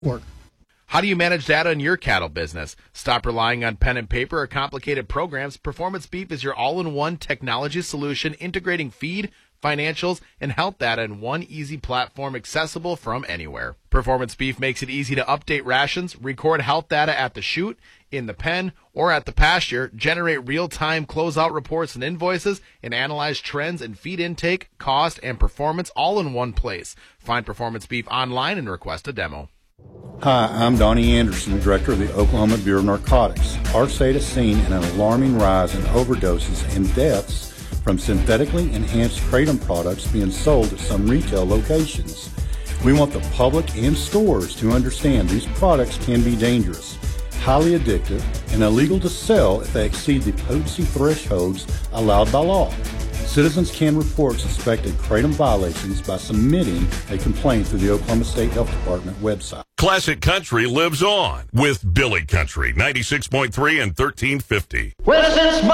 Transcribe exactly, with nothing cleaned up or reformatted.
work. How do you manage data in your cattle business? Stop relying on pen and paper or complicated programs. Performance Beef is your all-in-one technology solution integrating feed, financials, and health data in one easy platform accessible from anywhere. Performance Beef makes it easy to update rations, record health data at the chute, in the pen, or at the pasture, generate real-time closeout reports and invoices, and analyze trends in feed intake, cost, and performance all in one place. Find Performance Beef online and request a demo. Hi, I'm Donnie Anderson, Director of the Oklahoma Bureau of Narcotics. Our state has seen an alarming rise in overdoses and deaths from synthetically enhanced kratom products being sold at some retail locations. We want the public and stores to understand these products can be dangerous, highly addictive, and illegal to sell if they exceed the potency thresholds allowed by law. Citizens can report suspected kratom violations by submitting a complaint through the Oklahoma State Health Department website. Classic Country lives on with Billy Country, ninety-six point three and thirteen fifty. Well, since